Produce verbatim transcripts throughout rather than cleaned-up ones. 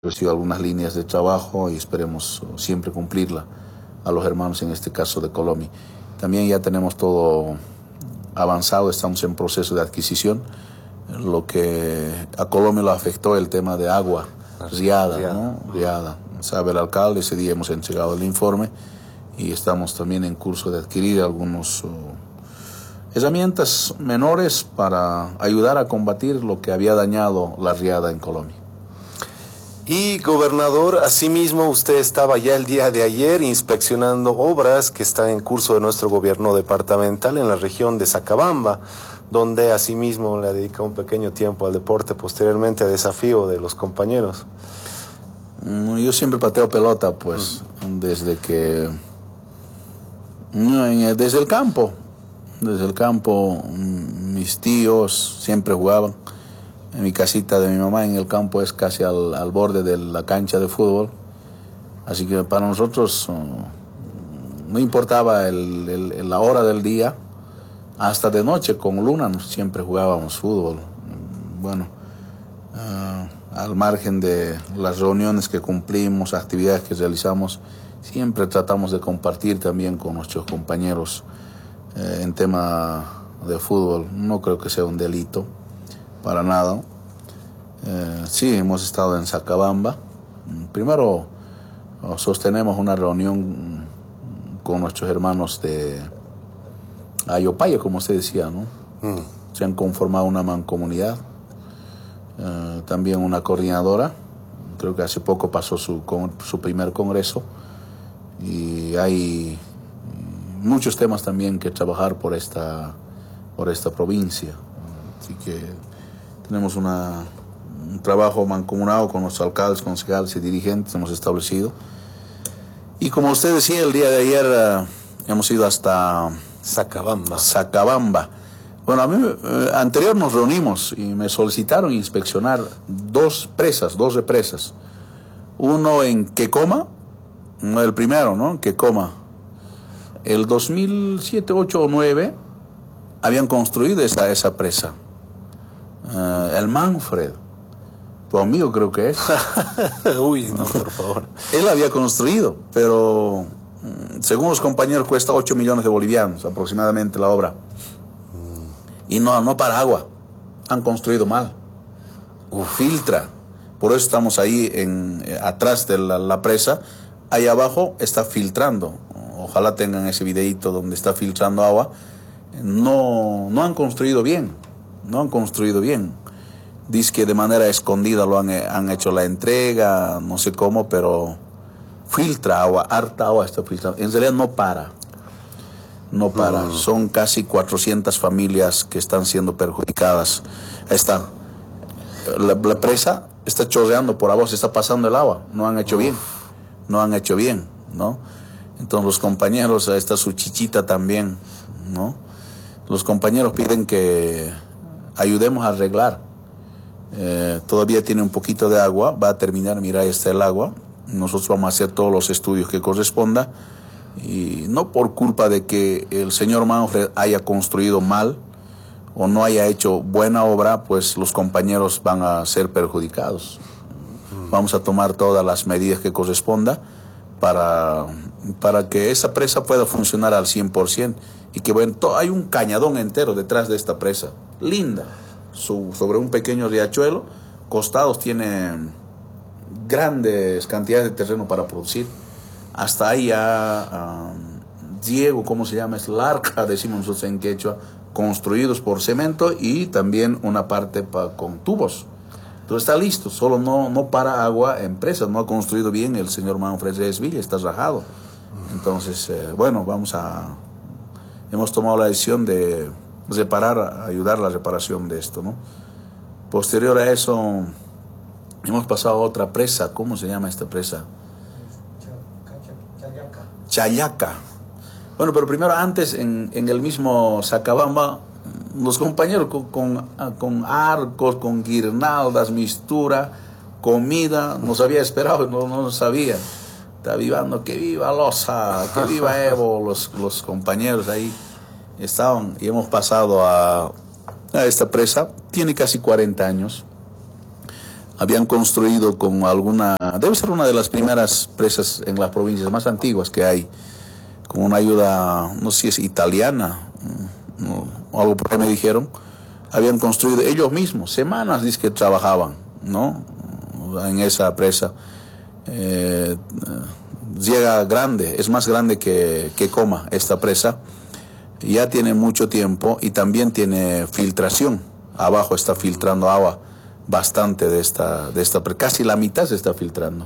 recibido algunas líneas de trabajo y esperemos siempre cumplirla a los hermanos, en este caso de Colomi. También ya tenemos todo avanzado, estamos en proceso de adquisición. Lo que a Colomi lo afectó el tema de agua, riada, ¿no? Riada. Sabe el alcalde, ese día hemos entregado el informe y estamos también en curso de adquirir algunos uh, herramientas menores para ayudar a combatir lo que había dañado la riada en Colomi. Y gobernador, asimismo usted estaba ya el día de ayer inspeccionando obras que están en curso de nuestro gobierno departamental en la región de Sacabamba, donde asimismo le ha dedicado un pequeño tiempo al deporte, posteriormente a desafío de los compañeros. Yo siempre pateo pelota, pues, uh-huh. desde que... Desde el campo, desde el campo, mis tíos siempre jugaban. En mi casita de mi mamá, en el campo, es casi al, al borde de la cancha de fútbol. Así que para nosotros uh, no importaba el, el, la hora del día, hasta de noche con luna siempre jugábamos fútbol. Bueno, uh, al margen de las reuniones que cumplimos, actividades que realizamos, siempre tratamos de compartir también con nuestros compañeros eh, en tema de fútbol. No creo que sea un delito. Para nada. Eh, sí, hemos estado en Sacabamba. Primero uh, sostenemos una reunión con nuestros hermanos de Ayopaya, como usted decía, ¿no? Mm. Se han conformado una mancomunidad, eh, también una coordinadora. Creo que hace poco pasó su, con, su primer congreso y hay muchos temas también que trabajar por esta, por esta provincia. Así que tenemos una, un trabajo mancomunado con los alcaldes, concejales y dirigentes, hemos establecido. Y como usted decía, el día de ayer uh, hemos ido hasta Sacabamba. Sacabamba. Bueno, a mí eh, anterior nos reunimos y me solicitaron inspeccionar dos presas, dos represas. Uno en Quecoma, el primero, ¿no? Quecoma. El dos mil siete, ocho o nueve habían construido esa, esa presa. Uh, el Manfred, tu amigo creo que es. Uy, no, por favor. Él había construido, pero según los compañeros cuesta ocho millones de bolivianos aproximadamente la obra. Mm. Y no, no para agua. Han construido mal. Uf. Filtra. Por eso estamos ahí en, eh, atrás de la, la presa. Ahí abajo está filtrando. Ojalá tengan ese videíto donde está filtrando agua. No, no han construido bien. No han construido bien. Dice que de manera escondida lo han, han hecho la entrega, no sé cómo, pero filtra agua, harta agua está filtrando. En realidad no para. No para. No. Son casi cuatrocientas familias que están siendo perjudicadas. Ahí está. La, la presa está chorreando por abajo, se está pasando el agua. No han hecho Uf. bien. No han hecho bien, ¿no? Entonces los compañeros, ahí está su chichita también, ¿no? Los compañeros piden que ayudemos a arreglar. Eh, todavía tiene un poquito de agua, va a terminar, mira, ahí está el agua. Nosotros vamos a hacer todos los estudios que corresponda. Y no por culpa de que el señor Manfred haya construido mal o no haya hecho buena obra, pues los compañeros van a ser perjudicados. Vamos a tomar todas las medidas que corresponda para, para que esa presa pueda funcionar al cien por ciento. Y que bueno, to, hay un cañadón entero detrás de esta presa, linda, Su, sobre un pequeño riachuelo, costados tiene grandes cantidades de terreno para producir. Hasta ahí ya, um, Diego, ¿cómo se llama? Es la arca, decimos nosotros en quechua, construidos por cemento y también una parte pa, con tubos. Entonces está listo, solo no, no para agua en presas, no ha construido bien el señor Manfred Reyes Villa, está rajado. Entonces, eh, bueno, vamos a... Hemos tomado la decisión de reparar, ayudar a la reparación de esto, ¿no? Posterior a eso, hemos pasado a otra presa. ¿Cómo se llama esta presa? Chayaca. Chayaca. Bueno, pero primero, antes, en, en el mismo Sacabamba, los compañeros con, con, con arcos, con guirnaldas, mistura, comida, nos había esperado, no, no nos sabía. Está vivando, que viva Loza, que viva Evo, los, los compañeros ahí estaban y hemos pasado a, a esta presa. Tiene casi cuarenta años. habían construido con alguna, debe ser una de las primeras presas en las provincias más antiguas que hay, con una ayuda, no sé si es italiana, no, o algo por ahí me dijeron, habían construido ellos mismos, semanas dice que trabajaban, ¿no? En esa presa. Eh, llega grande, es más grande que, que Coma esta presa, ya tiene mucho tiempo y también tiene filtración, abajo está filtrando agua bastante de esta, de esta presa, casi la mitad se está filtrando,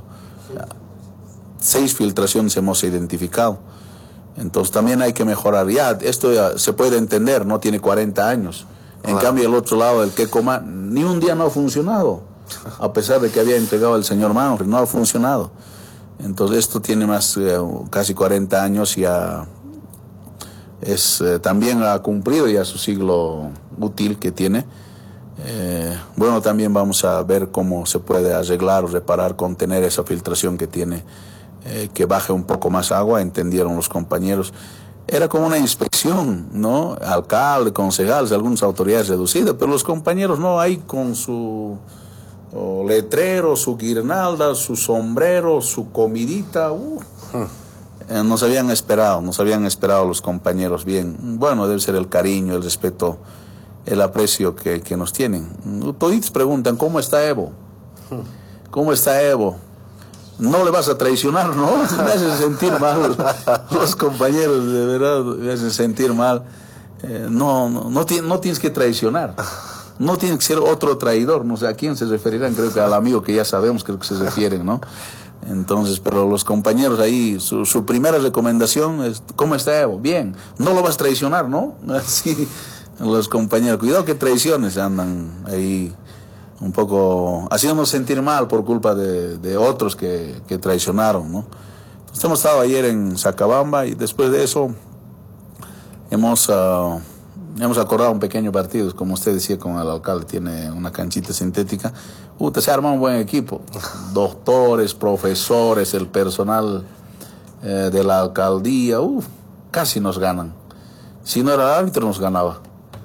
seis filtraciones hemos identificado, entonces también hay que mejorar, ya esto ya se puede entender, no tiene cuarenta años, en claro. Cambio el otro lado del que Coma ni un día no ha funcionado, a pesar de que había entregado el señor Manfred, no ha funcionado. Entonces esto tiene más, eh, casi cuarenta años, ya es, eh, también ha cumplido ya su siglo útil que tiene. Eh, bueno, también vamos a ver cómo se puede arreglar o reparar, contener esa filtración que tiene, eh, que baje un poco más agua, entendieron los compañeros. Era como una inspección, ¿no? Alcalde, concejales, algunas autoridades reducidas, pero los compañeros no, ahí con su o letrero, su guirnalda, su sombrero, su comidita, uh, eh, nos habían esperado, nos habían esperado los compañeros bien. Bueno, debe ser el cariño, el respeto, el aprecio que, que nos tienen. Toditos preguntan, ¿cómo está Evo? ¿Cómo está Evo? No le vas a traicionar, ¿no? Me hacen sentir mal los compañeros, de verdad, me hacen sentir mal. Eh, no, no, no, no tienes que traicionar. No tiene que ser otro traidor, no sé a quién se referirán, creo que al amigo que ya sabemos, creo que se refieren, ¿no? Entonces, pero los compañeros ahí, su, su primera recomendación es, ¿cómo está Evo? Bien, no lo vas a traicionar, ¿no? Así, los compañeros, cuidado que traiciones, andan ahí un poco haciéndonos sentir mal por culpa de, de otros que, que traicionaron, ¿no? Entonces, hemos estado ayer en Sacabamba y después de eso hemos... Uh, Hemos acordado un pequeño partido, como usted decía, con el alcalde, tiene una canchita sintética. Puta, se arma un buen equipo. Doctores, profesores, el personal eh, de la alcaldía, uh, casi nos ganan. Si no era el árbitro, nos ganaba.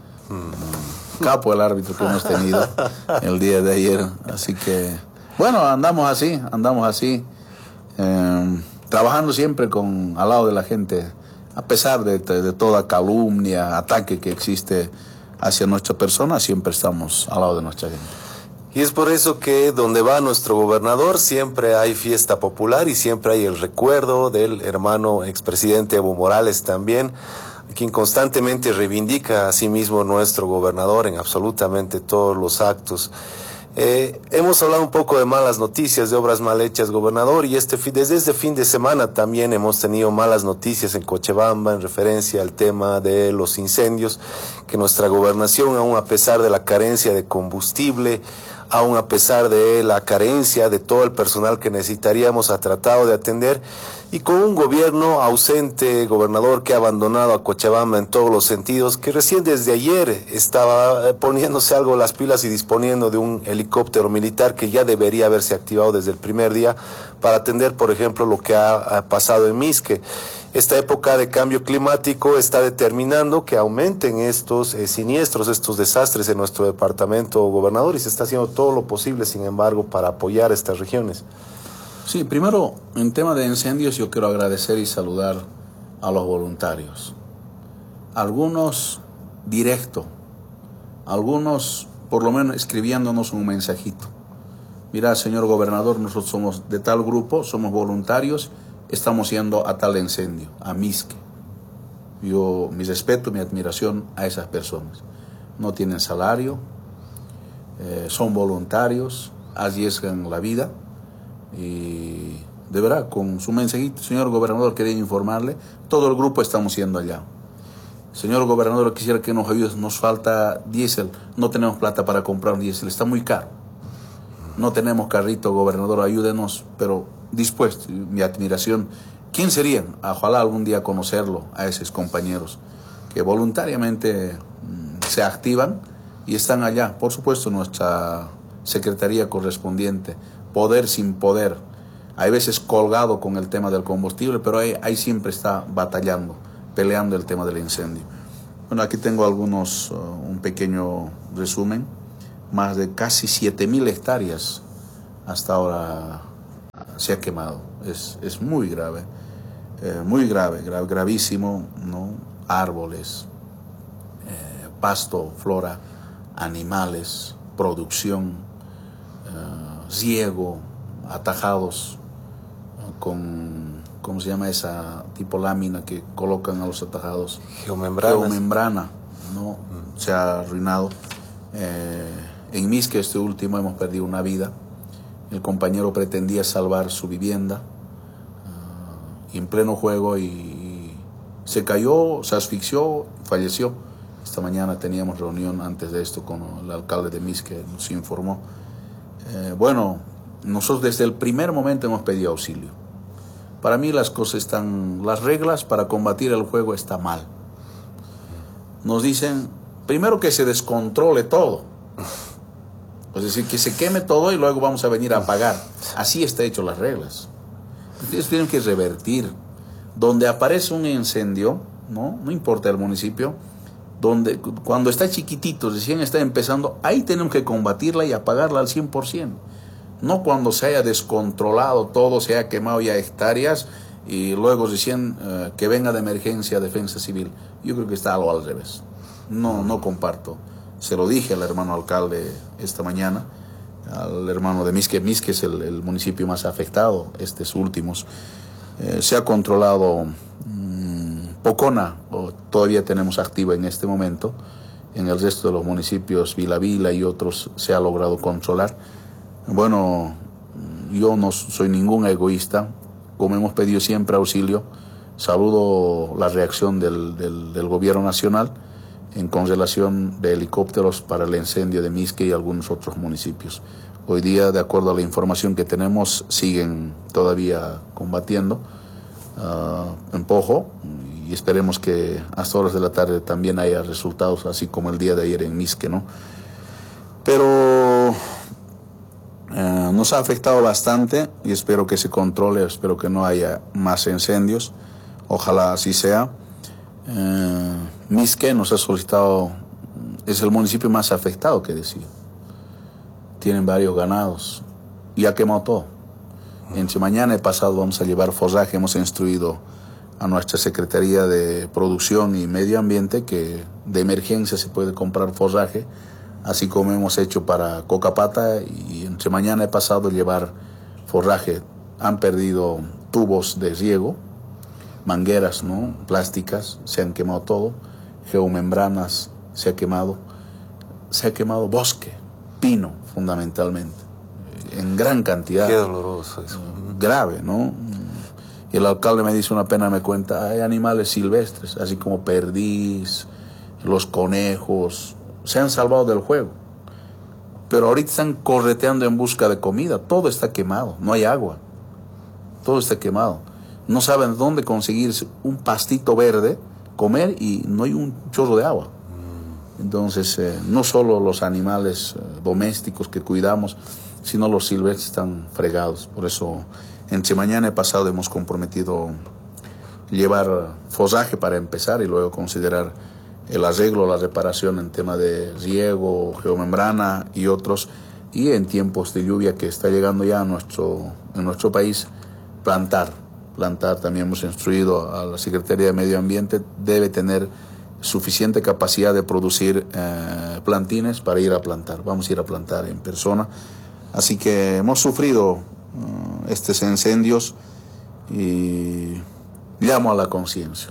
Hmm. Capo el árbitro que hemos tenido el día de ayer. Así que, bueno, andamos así, andamos así, eh, trabajando siempre con al lado de la gente. A pesar de, de, de toda calumnia, ataque que existe hacia nuestra persona, siempre estamos al lado de nuestra gente. Y es por eso que donde va nuestro gobernador siempre hay fiesta popular y siempre hay el recuerdo del hermano expresidente Evo Morales también, quien constantemente reivindica a sí mismo nuestro gobernador en absolutamente todos los actos. Eh, hemos hablado un poco de malas noticias, de obras mal hechas, gobernador, y este desde este fin de semana también hemos tenido malas noticias en Cochabamba en referencia al tema de los incendios, que nuestra gobernación, aún a pesar de la carencia de combustible, aún a pesar de la carencia de todo el personal que necesitaríamos, ha tratado de atender, y con un gobierno ausente, gobernador, que ha abandonado a Cochabamba en todos los sentidos, que recién desde ayer estaba poniéndose algo las pilas y disponiendo de un helicóptero militar que ya debería haberse activado desde el primer día para atender, por ejemplo, lo que ha, ha pasado en Misque. Esta época de cambio climático está determinando que aumenten estos eh, siniestros, estos desastres en nuestro departamento, gobernador, y se está haciendo todo lo posible, sin embargo, para apoyar estas regiones. Sí, primero, en tema de incendios, yo quiero agradecer y saludar a los voluntarios. Algunos directo, algunos por lo menos escribiéndonos un mensajito. Mira, señor gobernador, nosotros somos de tal grupo, somos voluntarios, estamos yendo a tal incendio, a Misque. Yo, mi respeto, mi admiración a esas personas. No tienen salario, eh, son voluntarios, arriesgan la vida. Y de verdad, con su mensajito, señor gobernador, quería informarle, todo el grupo estamos yendo allá. Señor gobernador, quisiera que nos ayude, nos falta diésel, no tenemos plata para comprar un diésel, está muy caro. No tenemos carrito, gobernador, ayúdenos, pero dispuesto, mi admiración. ¿Quién serían? Ojalá algún día conocerlo, a esos compañeros que voluntariamente mmm, se activan y están allá. Por supuesto, nuestra secretaría correspondiente, poder sin poder, hay veces colgado con el tema del combustible, pero ahí, ahí siempre está batallando, peleando el tema del incendio. Bueno, aquí tengo algunos, uh, un pequeño resumen, más de casi siete mil hectáreas hasta ahora se ha quemado. Es, es muy grave, eh, muy grave, grave, gravísimo, ¿no? Árboles, eh, pasto, flora, animales, producción, eh, riego, atajados ¿no? con, ¿cómo se llama esa tipo lámina que colocan a los atajados? Geomembrana, ¿no? Mm. Se ha arruinado. Eh, en Misque este último hemos perdido una vida. El compañero pretendía salvar su vivienda uh, y en pleno juego y, y se cayó, se asfixió, falleció. Esta mañana teníamos reunión antes de esto con el alcalde de Misque, nos informó. Eh, bueno, nosotros desde el primer momento hemos pedido auxilio. Para mí las cosas están, las reglas para combatir el juego están mal. Nos dicen, primero que se descontrole todo. Es decir, que se queme todo y luego vamos a venir a apagar. Así está hecho las reglas. Ustedes tienen que revertir. Donde aparece un incendio, no, no importa el municipio, donde cuando está chiquitito, recién está empezando, ahí tenemos que combatirla y apagarla al cien por ciento. No cuando se haya descontrolado todo, se haya quemado ya hectáreas y luego recién uh, que venga de emergencia defensa civil. Yo creo que está algo al revés. No, no comparto. Se lo dije al hermano alcalde esta mañana, al hermano de Misque. Misque es el, el municipio más afectado, estos últimos. Eh, se ha controlado mmm, Pocona, o todavía tenemos activa en este momento. En el resto de los municipios, Vila Vila y otros, se ha logrado controlar. Bueno, yo no soy ningún egoísta. Como hemos pedido siempre auxilio, saludo la reacción del, del, del gobierno nacional en congelación de helicópteros para el incendio de Misque y algunos otros municipios. Hoy día, de acuerdo a la información que tenemos, siguen todavía combatiendo uh, en Pojo y esperemos que hasta horas de la tarde también haya resultados, así como el día de ayer en Misque, ¿no? Pero uh, nos ha afectado bastante y espero que se controle, espero que no haya más incendios, ojalá así sea. Uh, Misque nos ha solicitado, es el municipio más afectado, que decir. Tienen varios ganados y ha quemado todo. Entre mañana y pasado vamos a llevar forraje. Hemos instruido a nuestra Secretaría de Producción y Medio Ambiente que de emergencia se puede comprar forraje, así como hemos hecho para Cocapata, y entre mañana y pasado llevar forraje. Han perdido tubos de riego, mangueras, ¿no? Plásticas, se han quemado todo, geomembranas se ha quemado, se ha quemado bosque, pino fundamentalmente, en gran cantidad. Qué doloroso eso. Grave, ¿no? Y el alcalde me dice, una pena me cuenta, hay animales silvestres, así como perdiz, los conejos, se han salvado del juego. Pero ahorita están correteando en busca de comida, todo está quemado, no hay agua, todo está quemado. No saben dónde conseguir un pastito verde, comer, y no hay un chorro de agua. Entonces, eh, no solo los animales eh, domésticos que cuidamos, sino los silvestres están fregados. Por eso, entre mañana y pasado hemos comprometido llevar forraje para empezar y luego considerar el arreglo, la reparación en tema de riego, geomembrana y otros. Y en tiempos de lluvia que está llegando ya a nuestro, en nuestro país, plantar. Plantar, también hemos instruido a la Secretaría de Medio Ambiente, debe tener suficiente capacidad de producir eh, plantines para ir a plantar. Vamos a ir a plantar en persona. Así que hemos sufrido uh, estos incendios y llamo a la conciencia.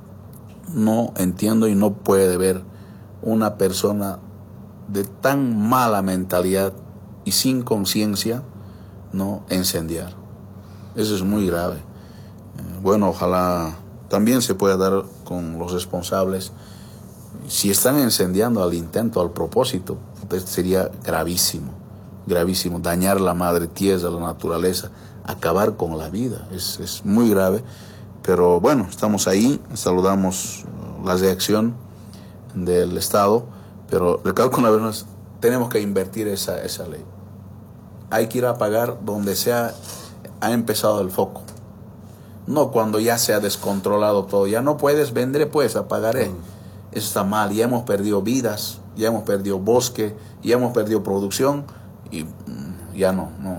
No entiendo y no puede ver una persona de tan mala mentalidad y sin conciencia, no incendiar. Eso es muy grave. Eh, bueno, ojalá también se pueda dar con los responsables. Si están incendiando al intento, al propósito, pues sería gravísimo, gravísimo. Dañar la madre tierra, la naturaleza, acabar con la vida, es, es muy grave. Pero bueno, estamos ahí, saludamos la reacción del Estado, pero recalco una vez más, tenemos que invertir esa, esa ley. Hay que ir a apagar donde sea, ha empezado el foco. No cuando ya se ha descontrolado todo. Ya no puedes vender, pues apagaré. Mm. Eso está mal. Ya hemos perdido vidas, ya hemos perdido bosque, ya hemos perdido producción y mm, ya no, no.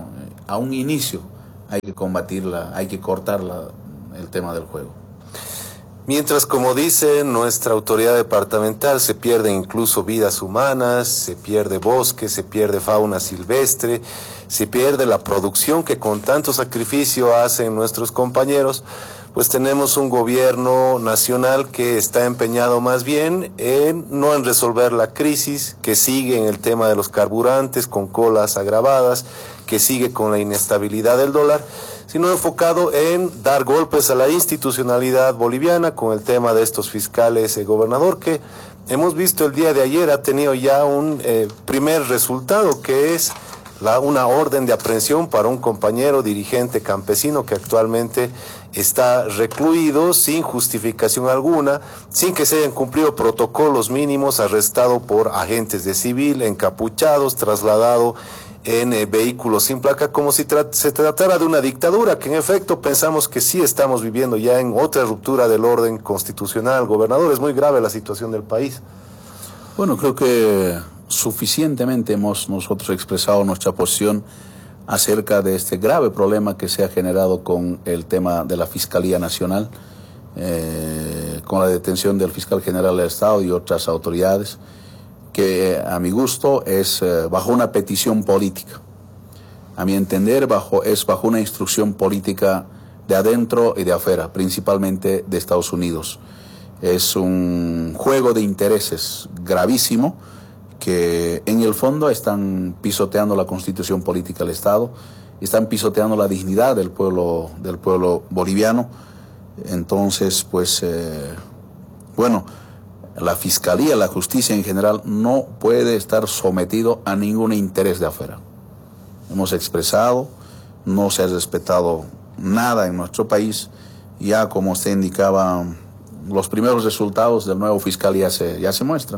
a un inicio hay que combatirla, hay que cortarla, el tema del juego. Mientras, como dice nuestra autoridad departamental, se pierden incluso vidas humanas, se pierde bosque, se pierde fauna silvestre, se pierde la producción que con tanto sacrificio hacen nuestros compañeros, pues tenemos un gobierno nacional que está empeñado más bien en no en resolver la crisis, que sigue en el tema de los carburantes con colas agravadas, que sigue con la inestabilidad del dólar, sino enfocado en dar golpes a la institucionalidad boliviana con el tema de estos fiscales eh, gobernador, que hemos visto el día de ayer ha tenido ya un eh, primer resultado, que es la, una orden de aprehensión para un compañero dirigente campesino que actualmente está recluido sin justificación alguna, sin que se hayan cumplido protocolos mínimos, arrestado por agentes de civil, encapuchados, trasladado en eh, vehículos sin placa, como si tra se tratara de una dictadura, que en efecto pensamos que sí estamos viviendo ya en otra ruptura del orden constitucional. Gobernador, es muy grave la situación del país. Bueno, creo que suficientemente hemos nosotros expresado nuestra posición acerca de este grave problema que se ha generado con el tema de la Fiscalía Nacional, eh, con la detención del fiscal general del Estado y otras autoridades, que a mi gusto es eh, bajo una petición política. A mi entender, bajo, es bajo una instrucción política de adentro y de afuera, principalmente de Estados Unidos. Es un juego de intereses gravísimo que en el fondo están pisoteando la constitución política del Estado, están pisoteando la dignidad del pueblo, del pueblo boliviano. Entonces, pues, eh, bueno, la fiscalía, la justicia en general no puede estar sometido a ningún interés de afuera. Hemos expresado, no se ha respetado nada en nuestro país. Ya como usted indicaba, los primeros resultados del nuevo fiscal ya se, ya se muestran.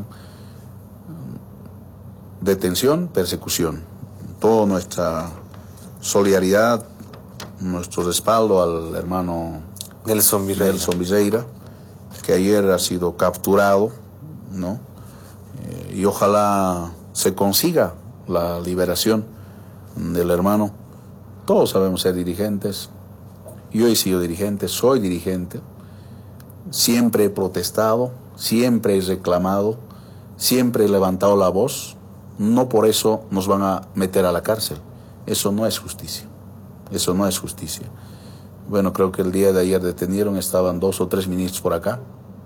Detención, persecución. Toda nuestra solidaridad, nuestro respaldo al hermano Nelson Virreira. Nelson Virreira, que ayer ha sido capturado, ¿no? Eh, y ojalá se consiga la liberación del hermano. Todos sabemos ser dirigentes. Yo he sido dirigente, soy dirigente. Siempre he protestado, siempre he reclamado, siempre he levantado la voz. No por eso nos van a meter a la cárcel. Eso no es justicia. Eso no es justicia. Bueno, creo que el día de ayer detenieron, estaban dos o tres ministros por acá.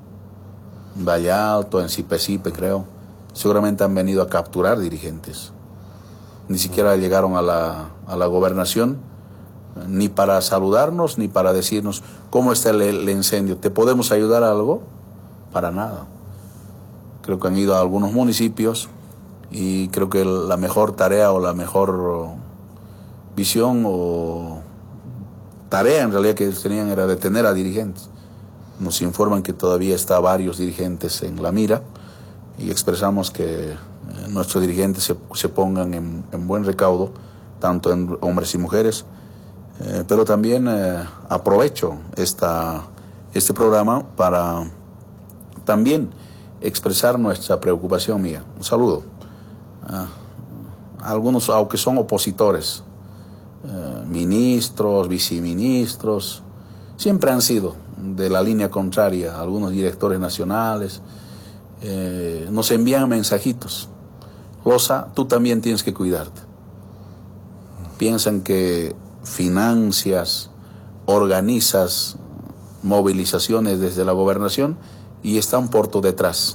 En Valle Alto, en Cipecipe, creo. Seguramente han venido a capturar dirigentes. Ni siquiera llegaron a la, a la gobernación, ni para saludarnos, ni para decirnos cómo está el, el incendio. ¿Te podemos ayudar a algo? Para nada. Creo que han ido a algunos municipios y creo que la mejor tarea o la mejor visión o tarea en realidad que ellos tenían era detener a dirigentes. Nos informan que todavía está varios dirigentes en la mira y expresamos que eh, nuestros dirigentes se, se pongan en, en buen recaudo, tanto en hombres y mujeres, eh, pero también eh, aprovecho esta, este programa para también expresar nuestra preocupación mía. Un saludo. Ah, algunos, aunque son opositores, eh, ministros, viceministros, siempre han sido de la línea contraria, algunos directores nacionales, eh, nos envían mensajitos. Rosa, tú también tienes que cuidarte. Piensan que financias, organizas movilizaciones desde la gobernación y están por tu detrás.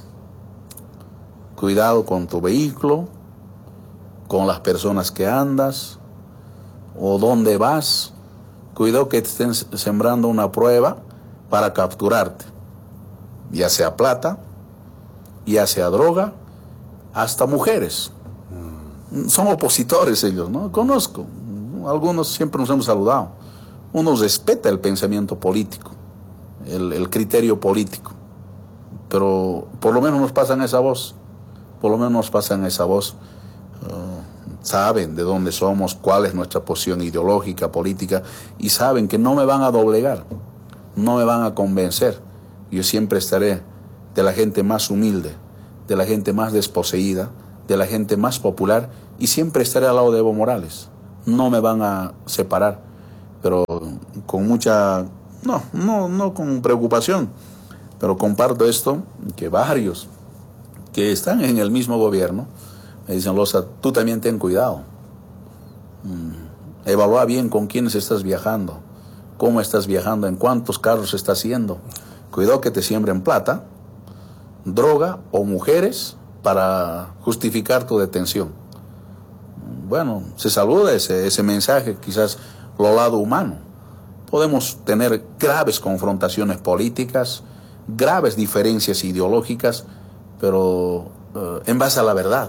Cuidado con tu vehículo, con las personas que andas o dónde vas. Cuidado que te estén sembrando una prueba para capturarte, ya sea plata, ya sea droga, hasta mujeres. Mm. Son opositores ellos, ¿no? Conozco, algunos siempre nos hemos saludado. Uno respeta el pensamiento político, el, el criterio político, pero por lo menos nos pasan esa voz, por lo menos nos pasan esa voz. Uh, saben de dónde somos, cuál es nuestra posición ideológica, política, y saben que no me van a doblegar, no me van a convencer. Yo siempre estaré de la gente más humilde, de la gente más desposeída, de la gente más popular, y siempre estaré al lado de Evo Morales. no me van a separar, pero con mucha, no, no, no con preocupación, pero comparto esto, que varios que están en el mismo gobierno me dicen, Loza, tú también ten cuidado, mm, evalúa bien con quiénes estás viajando, cómo estás viajando, en cuántos carros estás haciendo, cuidado que te siembren plata, droga o mujeres para justificar tu detención. Bueno, se saluda ese, ese mensaje, quizás lo lado humano. Podemos tener graves confrontaciones políticas, graves diferencias ideológicas, pero uh, en base a la verdad,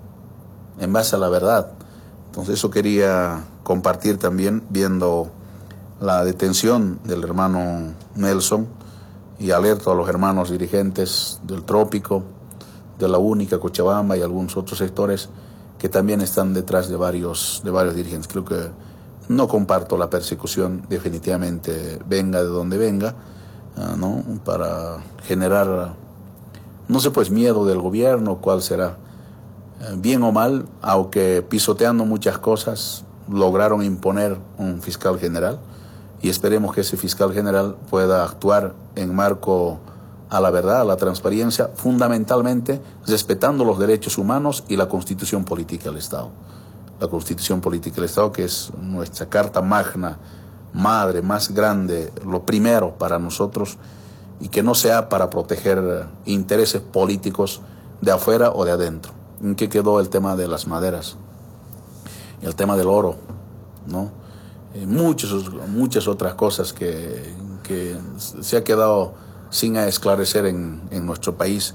en base a la verdad. Entonces eso quería compartir también, viendo la detención del hermano Nelson, y alerto a los hermanos dirigentes del Trópico, de la Única, Cochabamba y algunos otros sectores que también están detrás de varios, de varios dirigentes. Creo que no comparto la persecución, definitivamente, venga de donde venga, uh, ¿no? Para generar, no sé, pues miedo del gobierno, cuál será. Uh, bien o mal, aunque pisoteando muchas cosas, lograron imponer un fiscal general, y esperemos que ese fiscal general pueda actuar en marco a la verdad, a la transparencia, fundamentalmente respetando los derechos humanos y la Constitución Política del Estado. La Constitución Política del Estado, que es nuestra carta magna, madre, más grande, lo primero para nosotros, y que no sea para proteger intereses políticos de afuera o de adentro. ¿En qué quedó el tema de las maderas? El tema del oro, ¿no? Eh, muchas, muchas otras cosas que, que se ha quedado sin esclarecer en, en nuestro país.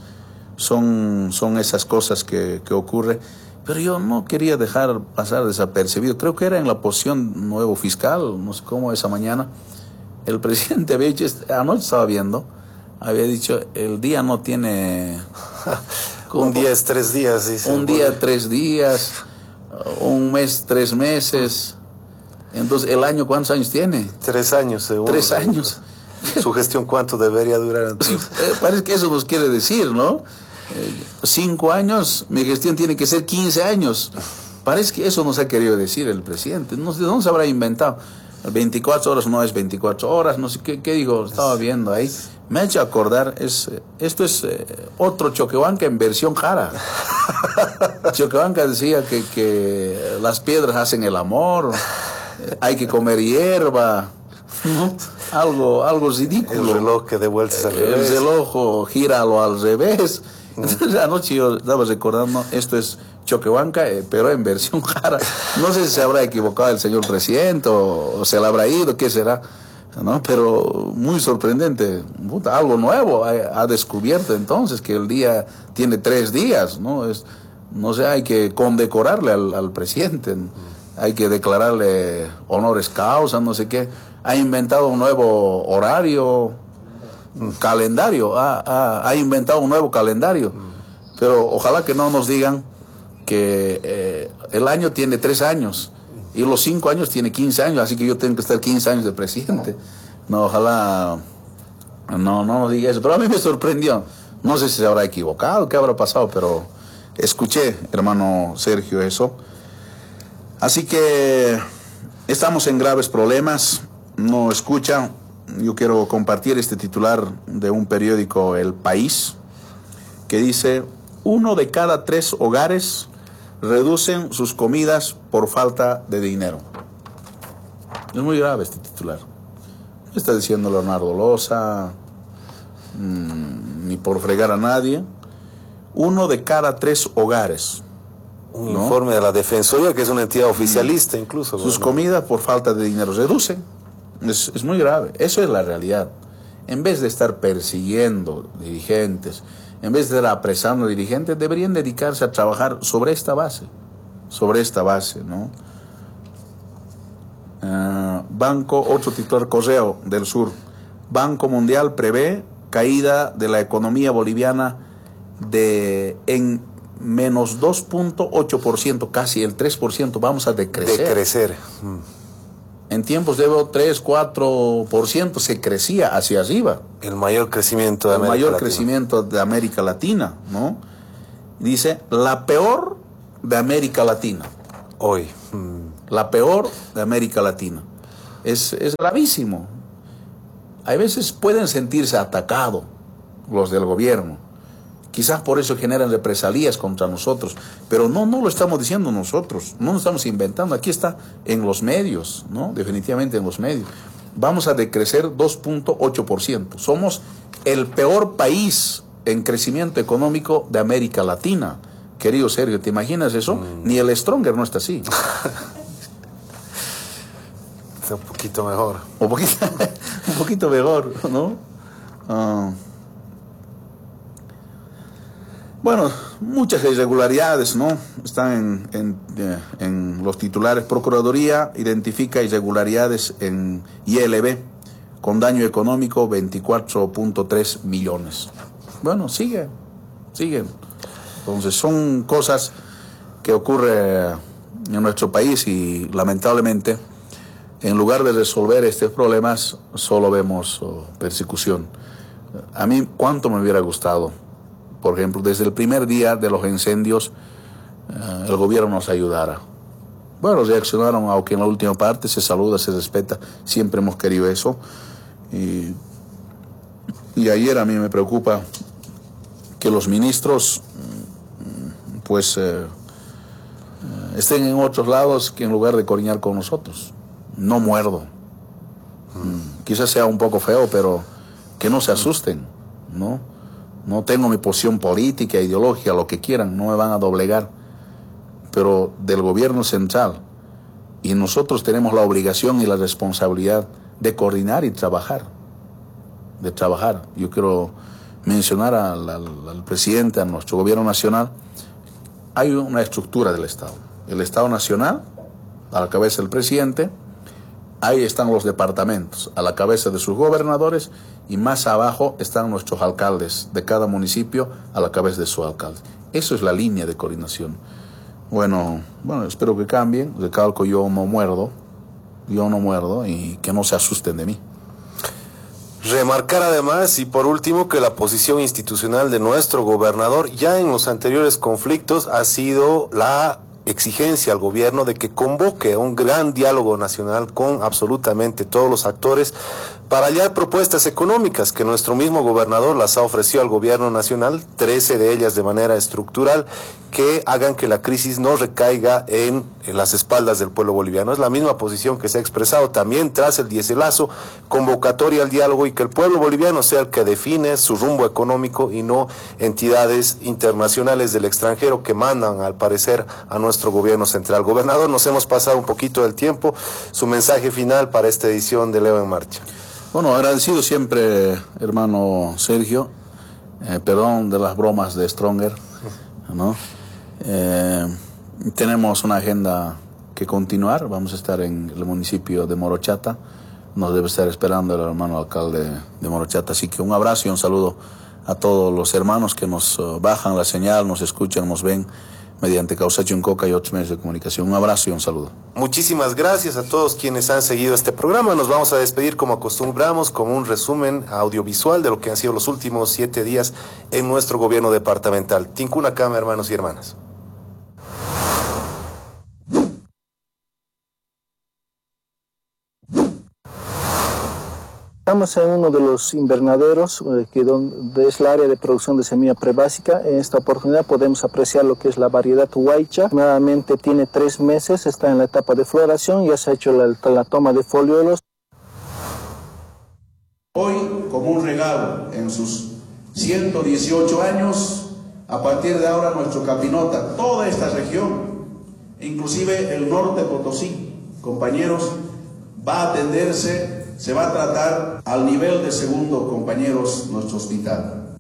Son, son esas cosas que, que ocurren, pero yo no quería dejar pasar desapercibido. Creo que era en la posición nuevo fiscal, no sé cómo, esa mañana, el presidente Beches, anoche estaba viendo, había dicho, el día no tiene... un día es tres días, dice. Un día tres días, un mes tres meses. Entonces, ¿el año cuántos años tiene? Tres años, según. Tres años. ¿Su gestión cuánto debería durar entonces? Parece que eso nos quiere decir, ¿no? Eh, cinco años, mi gestión tiene que ser quince años. Parece que eso nos ha querido decir el presidente. No sé de dónde se habrá inventado. veinticuatro horas no es veinticuatro horas, no sé qué, qué digo, estaba viendo ahí. Me ha hecho acordar, es, esto es eh, otro Choquehuanca en versión Jara. Choquehuanca decía que, que las piedras hacen el amor, eh, hay que comer hierba, ¿no? Algo, algo ridículo. El reloj que de vueltas al revés. El reloj gíralo al revés. Entonces, anoche yo estaba recordando, esto es Choquehuanca, eh, pero en versión Jara. No sé si se habrá equivocado el señor presidente o, o se le habrá ido, qué será, ¿no? Pero muy sorprendente, puta, algo nuevo ha, ha descubierto entonces, que el día tiene tres días, ¿no? Es, no sé, hay que condecorarle al, al presidente, hay que declararle honores causa, no sé qué. Ha inventado un nuevo horario, un calendario, ha, ha, ha inventado un nuevo calendario, pero ojalá que no nos digan que eh, el año tiene tres años y los cinco años tiene quince años, así que yo tengo que estar quince años de presidente. No, ojalá no, no nos diga eso, pero a mí me sorprendió. No sé si se habrá equivocado, qué habrá pasado, pero escuché, hermano Sergio, eso. Así que estamos en graves problemas. No escucha. Yo quiero compartir este titular de un periódico, El País, que dice: uno de cada tres hogares reducen sus comidas por falta de dinero. Es muy grave este titular. No está diciendo Leonardo Loza, mmm, ni por fregar a nadie. Uno de cada tres hogares. Un ¿no? informe de la Defensoría, que es una entidad oficialista incluso. Sus ¿no? comidas por falta de dinero reducen. Es, es muy grave. Eso es la realidad. En vez de estar persiguiendo dirigentes, en vez de estar apresando dirigentes, deberían dedicarse a trabajar sobre esta base. Sobre esta base, ¿no? Uh, Banco, otro titular, Correo del Sur. Banco Mundial prevé caída de la economía boliviana de en menos dos punto ocho por ciento, casi el tres por ciento. Vamos a decrecer. Decrecer. Mm. En tiempos de tres, cuatro por ciento se crecía hacia arriba. El mayor crecimiento de El América mayor Latina. crecimiento de América Latina, ¿no? Dice, la peor de América Latina. Hoy. Mm. la peor de América Latina. Es, es gravísimo. A veces pueden sentirse atacados los del gobierno. Quizás por eso generan represalias contra nosotros. Pero no, no lo estamos diciendo nosotros. No lo estamos inventando. Aquí está en los medios, ¿no? Definitivamente en los medios. Vamos a decrecer dos punto ocho por ciento. Somos el peor país en crecimiento económico de América Latina. Querido Sergio, ¿te imaginas eso? Mm. Ni el Stronger no está así. Está un poquito mejor. Un poquito, un poquito mejor, ¿no? Uh, bueno, muchas irregularidades, ¿no? Están en, en, en los titulares. Procuraduría identifica irregularidades en I L B con daño económico veinticuatro punto tres millones. Bueno, sigue, sigue. Entonces son cosas que ocurren en nuestro país y lamentablemente en lugar de resolver estos problemas solo vemos oh, persecución. A mí cuánto me hubiera gustado, por ejemplo, desde el primer día de los incendios eh, el gobierno nos ayudara. Bueno, reaccionaron, aunque en la última parte se saluda, se respeta, siempre hemos querido eso. Y, y ayer a mí me preocupa que los ministros pues eh, estén en otros lados que en lugar de coordinar con nosotros. No muerdo. Mm. Quizás sea un poco feo, pero que no se asusten, ¿no? No tengo mi posición política, ideológica, lo que quieran, no me van a doblegar. Pero del gobierno central. Y nosotros tenemos la obligación y la responsabilidad de coordinar y trabajar. De trabajar. Yo quiero mencionar al, al, al presidente, a nuestro gobierno nacional. Hay una estructura del Estado. El Estado Nacional, a la cabeza del presidente, ahí están los departamentos, a la cabeza de sus gobernadores, y más abajo están nuestros alcaldes de cada municipio, a la cabeza de su alcalde. Eso es la línea de coordinación. Bueno, bueno, espero que cambien. Recalco, yo no muerdo, yo no muerdo, y que no se asusten de mí. Remarcar además, y por último, que la posición institucional de nuestro gobernador ya en los anteriores conflictos ha sido la exigencia al gobierno de que convoque un gran diálogo nacional con absolutamente todos los actores para hallar propuestas económicas que nuestro mismo gobernador las ha ofrecido al gobierno nacional, trece de ellas de manera estructural, que hagan que la crisis no recaiga en, en las espaldas del pueblo boliviano. Es la misma posición que se ha expresado también tras el dieselazo, convocatoria al diálogo y que el pueblo boliviano sea el que define su rumbo económico y no entidades internacionales del extranjero que mandan, al parecer, a nuestro gobierno central. Gobernador, nos hemos pasado un poquito del tiempo. Su mensaje final para esta edición de Leo en Marcha. Bueno, agradecido siempre, hermano Sergio. Eh, perdón de las bromas de Stronger, ¿no? Eh, tenemos una agenda que continuar. Vamos a estar en el municipio de Morochata. Nos debe estar esperando el hermano alcalde de Morochata. Así que un abrazo y un saludo a todos los hermanos que nos uh, bajan la señal, nos escuchan, nos ven mediante Causación Coca y otros medios de comunicación. Un abrazo y un saludo. Muchísimas gracias a todos quienes han seguido este programa. Nos vamos a despedir como acostumbramos con un resumen audiovisual de lo que han sido los últimos siete días en nuestro gobierno departamental. Tincuna Cama, hermanos y hermanas. Estamos en uno de los invernaderos, eh, que donde es el área de producción de semilla prebásica. En esta oportunidad podemos apreciar lo que es la variedad Huaycha. Nuevamente tiene tres meses, está en la etapa de floración, ya se ha hecho la, la toma de foliolos. Hoy, como un regalo en sus ciento dieciocho años, a partir de ahora nuestro Capinota, toda esta región, inclusive el norte Potosí, compañeros, va a atenderse. Se va a tratar al nivel de segundo, compañeros, nuestro hospital.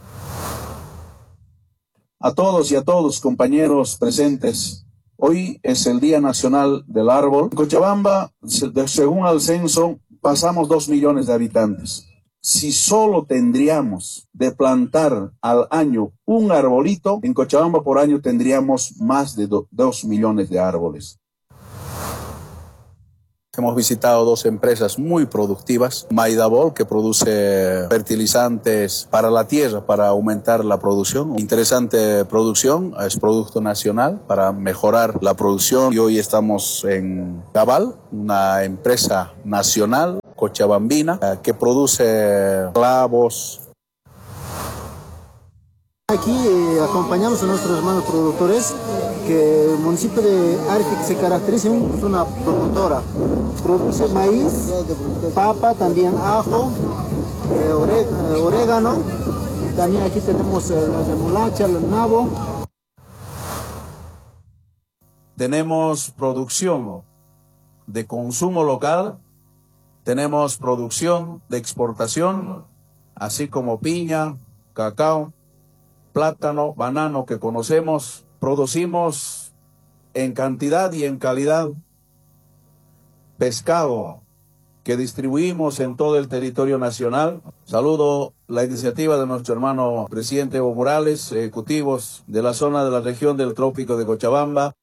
A todos y a todos, compañeros presentes, hoy es el Día Nacional del Árbol. En Cochabamba, según el censo, pasamos dos millones de habitantes. Si solo tendríamos de plantar al año un arbolito, en Cochabamba por año tendríamos más de do, dos millones de árboles. Hemos visitado dos empresas muy productivas. Maidabol, que produce fertilizantes para la tierra, para aumentar la producción. Interesante producción, es producto nacional para mejorar la producción. Y hoy estamos en Cabal, una empresa nacional, cochabambina, que produce clavos. Aquí eh, acompañamos a nuestros hermanos productores, que el municipio de Arque se caracteriza en es una productora. Produce maíz, papa, también ajo, eh, ore, eh, orégano. También aquí tenemos eh, la remolacha, el nabo. Tenemos producción de consumo local, tenemos producción de exportación, así como piña, cacao, plátano, banano que conocemos. Producimos en cantidad y en calidad pescado que distribuimos en todo el territorio nacional. Saludo la iniciativa de nuestro hermano presidente Evo Morales, ejecutivos de la zona de la región del Trópico de Cochabamba.